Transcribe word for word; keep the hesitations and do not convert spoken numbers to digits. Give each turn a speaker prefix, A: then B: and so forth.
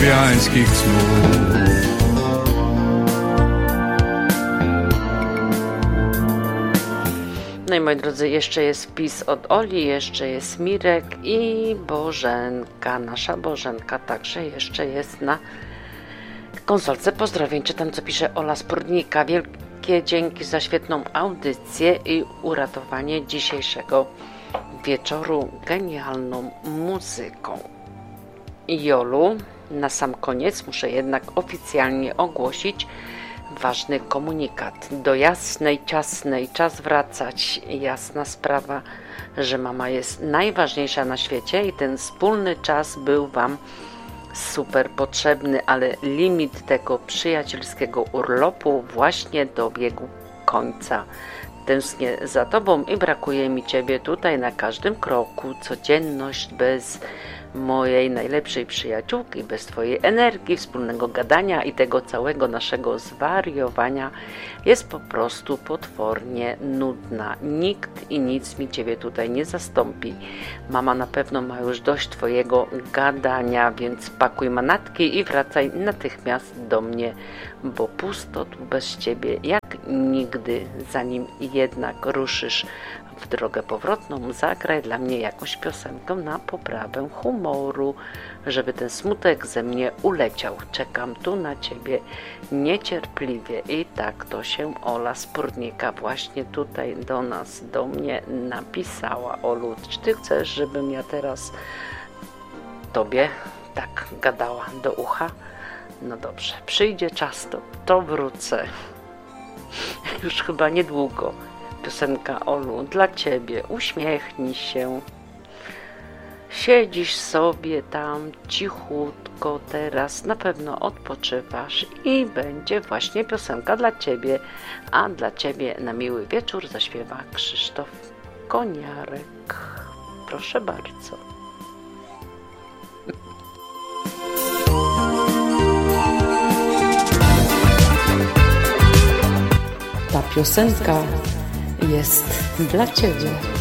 A: słowiańskich snów.
B: No i moi drodzy, jeszcze jest wpis od Oli, jeszcze jest Mirek i Bożenka, nasza Bożenka także jeszcze jest na konsolce. Pozdrowień, czytam co pisze Ola z Prudnika. Wielkie dzięki za świetną audycję i uratowanie dzisiejszego wieczoru genialną muzyką. Jolu, na sam koniec muszę jednak oficjalnie ogłosić ważny komunikat. Do jasnej, ciasnej czas wracać. Jasna sprawa, że mama jest najważniejsza na świecie i ten wspólny czas był Wam super potrzebny, ale limit tego przyjacielskiego urlopu właśnie dobiegł końca. Tęsknię za Tobą i brakuje mi Ciebie tutaj na każdym kroku. Codzienność bez mojej najlepszej przyjaciółki, bez Twojej energii, wspólnego gadania i tego całego naszego zwariowania jest po prostu potwornie nudna. Nikt i nic mi Ciebie tutaj nie zastąpi. Mama na pewno ma już dość Twojego gadania, więc pakuj manatki i wracaj natychmiast do mnie, bo pusto tu bez Ciebie jak nigdy. Zanim jednak ruszysz w drogę powrotną, zagraj dla mnie jakąś piosenkę na poprawę humoru, żeby ten smutek ze mnie uleciał. Czekam tu na Ciebie niecierpliwie. I tak to się Ola z Prudnika właśnie tutaj do nas, do mnie napisała. Olu, czy Ty chcesz, żebym ja teraz Tobie tak gadała do ucha? No dobrze, przyjdzie czas, to, to wrócę. Już chyba niedługo. Piosenka Olu dla Ciebie. Uśmiechnij się. Siedzisz sobie tam cichutko teraz, na pewno odpoczywasz i będzie właśnie piosenka dla Ciebie. A dla Ciebie na miły wieczór zaśpiewa Krzysztof Koniarek. Proszę bardzo. Ta piosenka jest dla Ciebie.